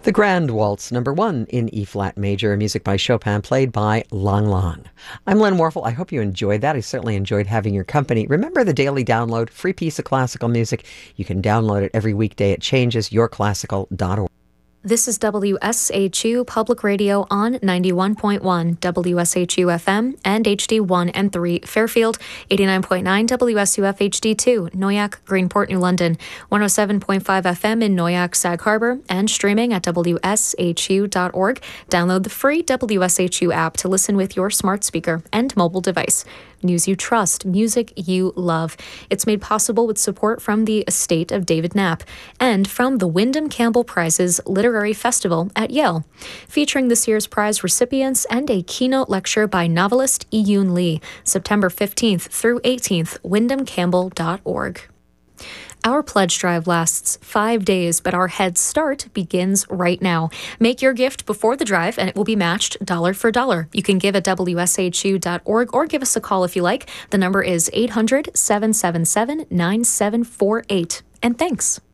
The Grand Waltz, number 1 in E-flat major, music by Chopin, played by Lang Lang. I'm Len Warfel. I hope you enjoyed that. I certainly enjoyed having your company. Remember the daily download, free piece of classical music. You can download it every weekday at changesyourclassical.org. This is WSHU Public Radio on 91.1, WSHU FM and HD1 and 3 Fairfield, 89.9 WSUF HD2, Noyak, Greenport, New London, 107.5 FM in Noyak, Sag Harbor, and streaming at WSHU.org. Download the free WSHU app to listen with your smart speaker and mobile device. News you trust, music you love. It's made possible with support from the estate of David Knapp and from the Wyndham Campbell Prizes Literary Festival at Yale, featuring this year's prize recipients and a keynote lecture by novelist Iyun Lee, September 15th through 18th, wyndhamcampbell.org. Our pledge drive lasts 5 days, but our head start begins right now. Make your gift before the drive, and it will be matched dollar for dollar. You can give at WSHU.org or give us a call if you like. The number is 800-777-9748. And thanks.